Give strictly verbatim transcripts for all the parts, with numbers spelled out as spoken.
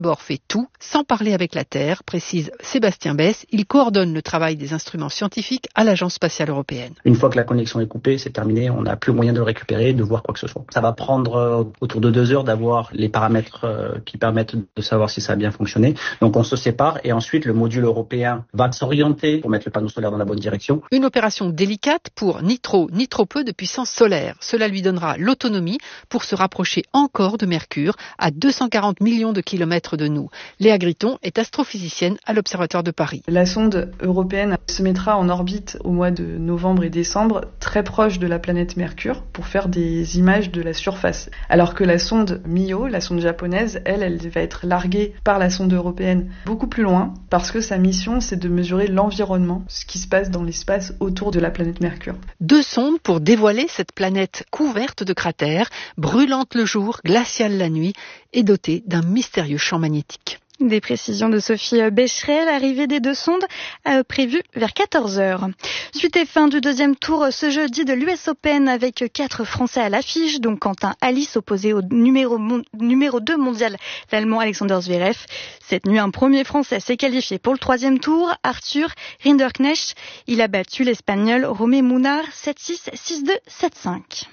bord fait tout, sans parler avec la Terre, précise Sébastien Besse. Il coordonne le travail des instruments scientifiques à l'Agence spatiale européenne. Une fois que la connexion est coupée, c'est terminé, on n'a plus moyen de le récupérer, de voir quoi que ce soit. Ça va prendre euh, autour de deux heures d'avoir les paramètres euh, qui permettent de savoir si ça a bien fonctionné. Donc on se sépare et ensuite le module européen va s'orienter pour mettre le panneau solaire dans la bonne direction. Une opération délicate pour ni trop ni trop peu de puissance solaire. Cela lui donnera l'autonomie pour se rapprocher encore de Mercure à deux cent quarante millions de kilomètres de nous. Léa Gritton est astrophysicienne à l'Observatoire de Paris. La sonde européenne se mettra en orbite au mois de novembre et décembre, très proche de la planète Mercure, pour faire des images de la surface. Alors que la sonde M I O, la sonde japonaise, elle, elle va être larguée par la sonde européenne beaucoup plus loin, parce que sa mission, c'est de mesurer l'environnement, ce qui se passe dans l'espace autour de la planète Mercure. Deux sondes pour dévoiler cette planète couverte de cratères, brûlante le jour, glaciale la nuit et dotée d'un mystérieux champ magnétique. Des précisions de Sophie Bécheret, l'arrivée des deux sondes euh, prévue vers quatorze heures. Suite et fin du deuxième tour ce jeudi de l'U S Open avec quatre Français à l'affiche, donc Quentin Halys opposé au numéro, mon, numéro deux mondial, l'Allemand Alexander Zverev. Cette nuit, un premier Français s'est qualifié pour le troisième tour, Arthur Rinderknecht. Il a battu l'Espagnol Romé Munar sept six, six deux, sept cinq.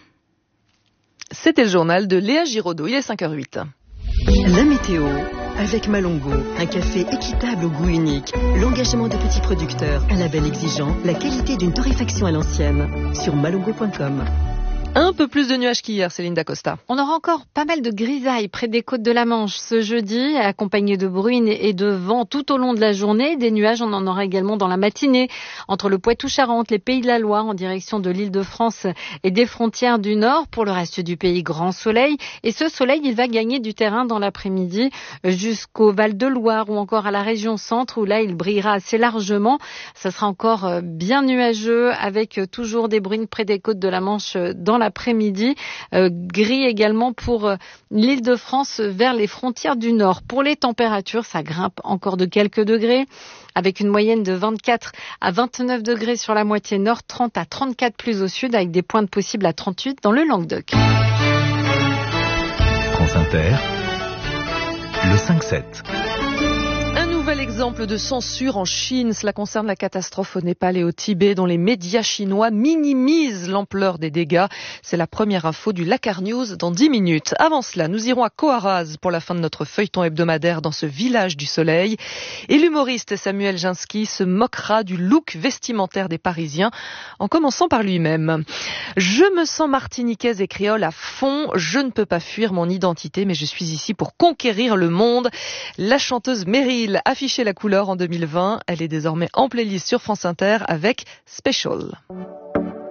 C'était le journal de Léa Giraudot, il est cinq heures huit. La météo. Avec Malongo, un café équitable au goût unique, l'engagement de petits producteurs, un label exigeant, la qualité d'une torréfaction à l'ancienne. Sur malongo point com. Un peu plus de nuages qu'hier, Céline Dacosta. On aura encore pas mal de grisailles près des côtes de la Manche ce jeudi, accompagné de bruine et de vent tout au long de la journée. Des nuages, on en aura également dans la matinée, entre le Poitou-Charentes, les Pays de la Loire, en direction de l'Île-de-France et des frontières du Nord. Pour le reste du pays, grand soleil. Et ce soleil, il va gagner du terrain dans l'après-midi jusqu'au Val-de-Loire ou encore à la région centre, où là, il brillera assez largement. Ça sera encore bien nuageux, avec toujours des bruines près des côtes de la Manche dans l'après-midi, euh, gris également pour euh, l'Île-de-France vers les frontières du Nord. Pour les températures, ça grimpe encore de quelques degrés, avec une moyenne de vingt-quatre à vingt-neuf degrés sur la moitié nord, trente à trente-quatre plus au sud, avec des pointes possibles à trente-huit dans le Languedoc. France Inter, le cinq sept. Un nouvel exemple de censure en Chine. Cela concerne la catastrophe au Népal et au Tibet, dont les médias chinois minimisent l'ampleur des dégâts. C'est la première info du Lakar News dans dix minutes. Avant cela, nous irons à Coaraz pour la fin de notre feuilleton hebdomadaire dans ce village du soleil. Et l'humoriste Samuel Ginsky se moquera du look vestimentaire des Parisiens, en commençant par lui-même. Je me sens martiniquaise et créole à fond. Je ne peux pas fuir mon identité, mais je suis ici pour conquérir le monde. La chanteuse Meryl affiché la couleur en deux mille vingt. Elle est désormais en playlist sur France Inter avec Special.